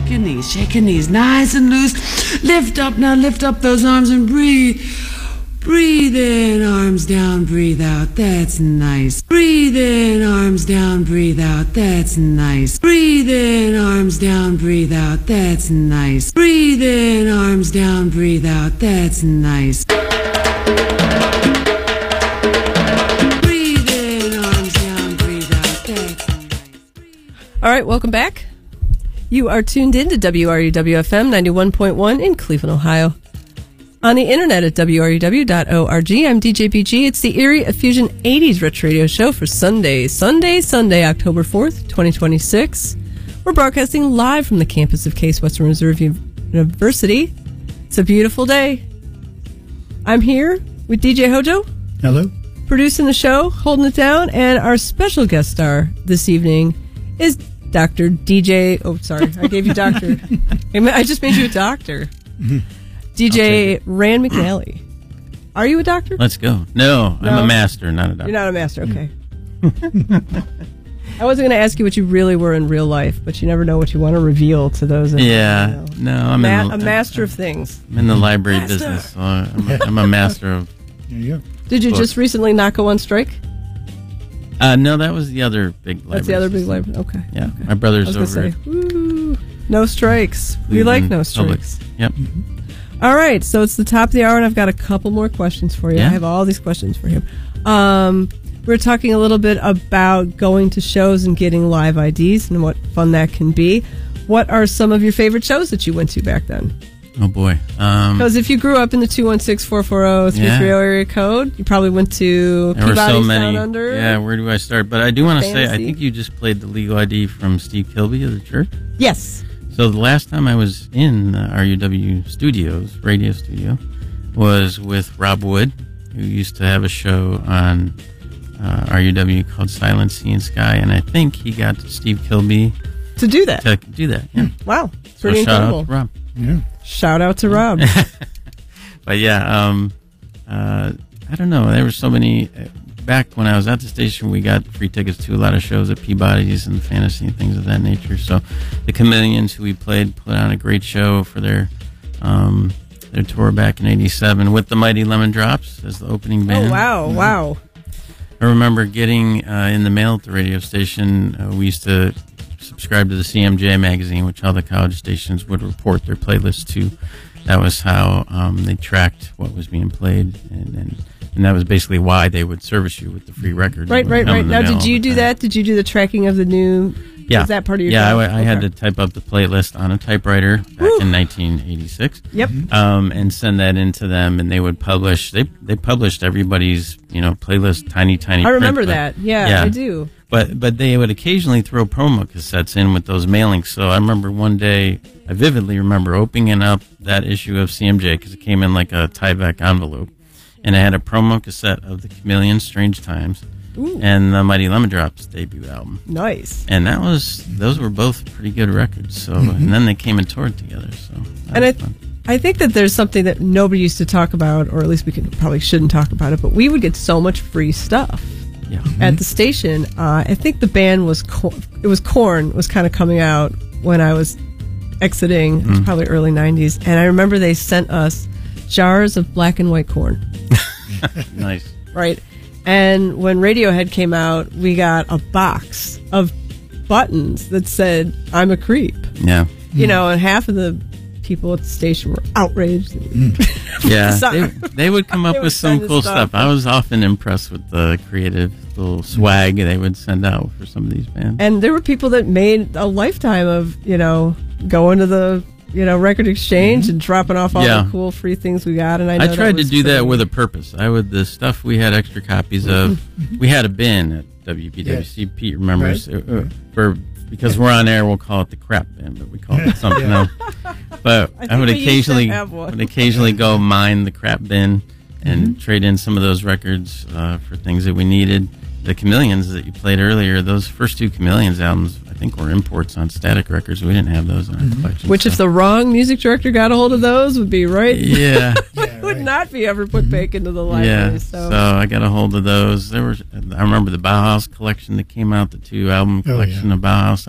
shake your knees, nice and loose. Lift up now, lift up those arms and breathe. Breathe in, arms down, breathe out, that's nice. Breathe in, arms down, breathe out, that's nice. Breathe in, arms down, breathe out, that's nice. Breathe in, arms down, breathe out, that's nice. Breathe in, arms down, breathe out, that's nice. All right, welcome back. You are tuned in to WRUW-FM 91.1 in Cleveland, Ohio. On the internet at WRUW.org, I'm DJ BG. It's the Erie Fusion 80s Retro Radio Show for Sunday, October 4th, 2026. We're broadcasting live from the campus of Case Western Reserve University. It's a beautiful day. I'm here with DJ Hojo. Hello. Producing the show, holding it down, and our special guest star this evening is Dr. DJ... Oh, sorry, I gave you doctor. I just made you a doctor. DJ Rand McNally. Are you a doctor? Let's go. No, I'm a master, not a doctor. You're not a master, okay. I wasn't going to ask you what you really were in real life, but you never know what you want to reveal to those. I'm a master of things. I'm in the library business, so I'm a master of. There you go. Did you just recently not go on strike? No, that was the other big library. That's the other big library. Okay. Yeah, okay. my brother's over say, it. Woo, no strikes. We like no strikes. Yep. All right, so it's the top of the hour, and I've got a couple more questions for you. Yeah. I have all these questions for you. We're talking a little bit about going to shows and getting live IDs and what fun that can be. What are some of your favorite shows that you went to back then? Oh, boy. Because if you grew up in the 216-440-330 area code, you probably went to Peabody's Down Under. Yeah, where do I start? But I do want to say, I think you just played the legal ID from Steve Kilby of the church. Yes. So the last time I was in the RUW studios, radio studio, was with Rob Wood, who used to have a show on RUW called Silent Sea and Sky, and I think he got Steve Kilby to do that. Yeah. Wow, pretty incredible. Shout out to Rob. Yeah. Shout out to Rob. But yeah, I don't know. There were so many. Back when I was at the station, we got free tickets to a lot of shows at Peabody's and Fantasy and things of that nature. So the Chameleons, who we put on a great show for their tour back in '87 with the Mighty Lemon Drops as the opening band. Oh, wow. I remember getting in the mail at the radio station, we used to subscribe to the CMJ magazine, which all the college stations would report their playlists to. That was how they tracked what was being played, and that was basically why they would service you with the free record. Right. Now, did you do that? Did you do the tracking of the new... Yeah. Was that part of your job? job? I had to type up the playlist on a typewriter back in 1986. Yep. And send that into them, and they would publish. They published everybody's playlist, tiny. I remember that. Yeah, I do. But they would occasionally throw promo cassettes in with those mailings. So I remember one day, I vividly remember opening up that issue of CMJ because it came in like a Tyvek envelope, and it had a promo cassette of the Chameleons' Strange Times. Ooh. And the Mighty Lemon Drops debut album. Nice. And those were both pretty good records. So, and then they came and toured together. So, I think that there's something that nobody used to talk about, or at least we probably shouldn't talk about it. But we would get so much free stuff at the station. I think the band was Korn was kind of coming out when I was exiting. It was probably early '90s, and I remember they sent us jars of black and white corn. Nice. Right. And when Radiohead came out, we got a box of buttons that said, "I'm a creep." Yeah. And half of the people at the station were outraged. Yeah. They would come up with some cool stuff. I was often impressed with the creative little swag they would send out for some of these bands. And there were people that made a lifetime of, going to the record exchange and dropping off all the cool free things we got. And I tried to do that with a purpose. The stuff we had extra copies of. We had a bin at WPWC. Yes. Pete remembers because we're on air. We'll call it the crap bin, but we call it something else. But I would occasionally go mine the crap bin and trade in some of those records for things that we needed. The Chameleons that you played earlier, those first two Chameleons albums, I think were imports on Static Records. We didn't have those in our collection. Which, if the wrong music director got a hold of those, would be right. Yeah. would not be ever put back into the library. Yeah. So I got a hold of those. I remember the Bauhaus collection that came out, the 2-album collection of Bauhaus.